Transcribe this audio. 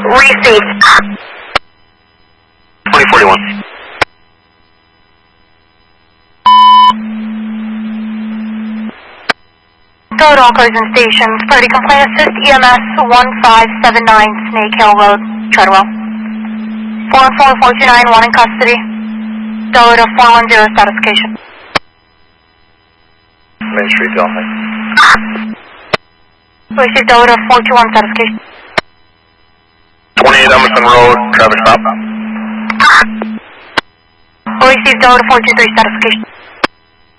Received. 2041. Total all cars and stations. Priority complaint assist EMS 1579 Snake Hill Road, Treadwell. 41429, one in custody. Delta 410 satisfaction. Main Street, Delta. Receive Delta 421 satisfaction. 28 Emerson Road, traffic stop. Receive Delta 423 satisfaction.